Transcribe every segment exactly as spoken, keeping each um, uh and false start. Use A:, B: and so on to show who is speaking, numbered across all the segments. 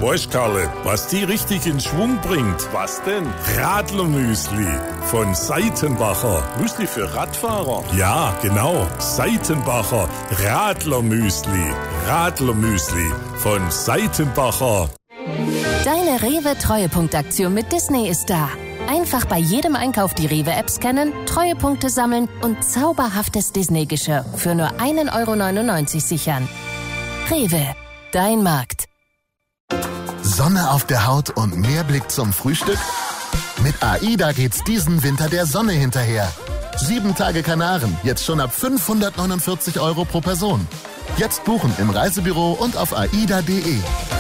A: Weißt, Karle, was die richtig in Schwung bringt? Was denn? Radlermüsli von Seitenbacher. Müsli für Radfahrer? Ja, genau. Seitenbacher Radlermüsli. Radlermüsli von Seitenbacher.
B: Deine Rewe-Treuepunktaktion mit Disney ist da. Einfach bei jedem Einkauf die Rewe-App scannen, Treuepunkte sammeln und zauberhaftes Disney-Geschirr für nur ein Euro neunundneunzig sichern. Rewe, dein Markt.
C: Sonne auf der Haut und mehr Blick zum Frühstück? Mit AIDA geht's diesen Winter der Sonne hinterher. Sieben Tage Kanaren, jetzt schon ab fünfhundertneunundvierzig Euro pro Person. Jetzt buchen im Reisebüro und auf aida punkt de.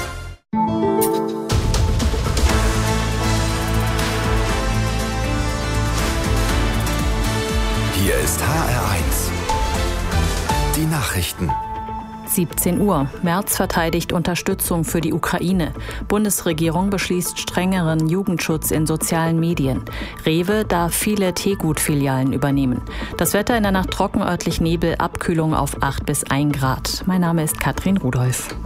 D: Hier ist H R eins. Die Nachrichten.
E: siebzehn Uhr. Merz verteidigt Unterstützung für die Ukraine. Bundesregierung beschließt strengeren Jugendschutz in sozialen Medien. Rewe darf viele Teegut-Filialen übernehmen. Das Wetter in der Nacht trocken, örtlich Nebel, Abkühlung auf acht bis ein Grad. Mein Name ist Katrin Rudolph.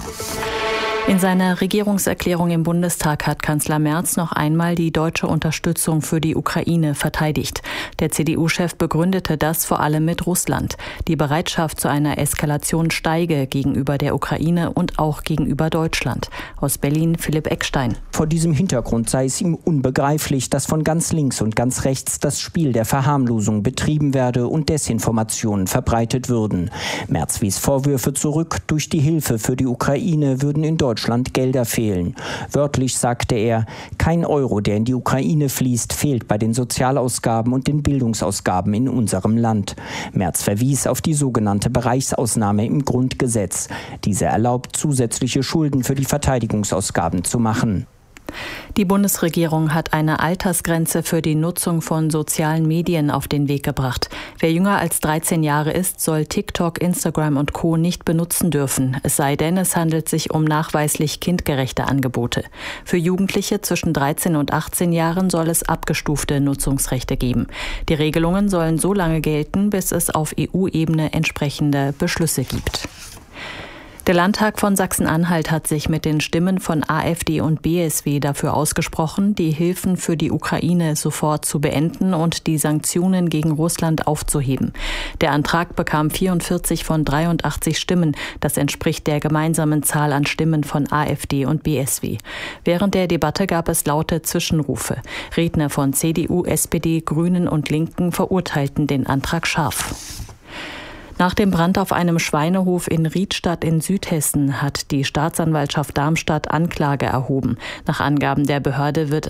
E: In seiner Regierungserklärung im Bundestag hat Kanzler Merz noch einmal die deutsche Unterstützung für die Ukraine verteidigt. Der C D U-Chef begründete das vor allem mit Russland. Die Bereitschaft zu einer Eskalation steige gegenüber der Ukraine und auch gegenüber Deutschland. Aus Berlin Philipp Eckstein.
F: Vor diesem Hintergrund sei es ihm unbegreiflich, dass von ganz links und ganz rechts das Spiel der Verharmlosung betrieben werde und Desinformationen verbreitet würden. Merz wies Vorwürfe zurück, durch die Hilfe für die Ukraine würden in Deutschland Deutschland Gelder fehlen. Wörtlich sagte er, kein Euro, der in die Ukraine fließt, fehlt bei den Sozialausgaben und den Bildungsausgaben in unserem Land. Merz verwies auf die sogenannte Bereichsausnahme im Grundgesetz. Diese erlaubt, zusätzliche Schulden für die Verteidigungsausgaben zu machen.
E: Die Bundesregierung hat eine Altersgrenze für die Nutzung von sozialen Medien auf den Weg gebracht. Wer jünger als dreizehn Jahre ist, soll TikTok, Instagram und Co. nicht benutzen dürfen. Es sei denn, es handelt sich um nachweislich kindgerechte Angebote. Für Jugendliche zwischen dreizehn und achtzehn Jahren soll es abgestufte Nutzungsrechte geben. Die Regelungen sollen so lange gelten, bis es auf E U-Ebene entsprechende Beschlüsse gibt. Der Landtag von Sachsen-Anhalt hat sich mit den Stimmen von AfD und B S W dafür ausgesprochen, die Hilfen für die Ukraine sofort zu beenden und die Sanktionen gegen Russland aufzuheben. Der Antrag bekam vierundvierzig von dreiundachtzig Stimmen. Das entspricht der gemeinsamen Zahl an Stimmen von AfD und B S W. Während der Debatte gab es laute Zwischenrufe. Redner von C D U, S P D, Grünen und Linken verurteilten den Antrag scharf. Nach dem Brand auf einem Schweinehof in Riedstadt in Südhessen hat die Staatsanwaltschaft Darmstadt Anklage erhoben. Nach Angaben der Behörde wird